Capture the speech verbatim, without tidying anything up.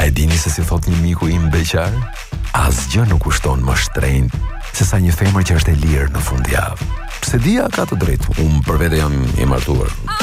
E dini se si thot një miku im beqar? Asgjë nuk kushton më shtrenjtë se sa një femër që është e lirë në fundjavë. Pse dia ka të drejtë, unë për vete jam i martuar.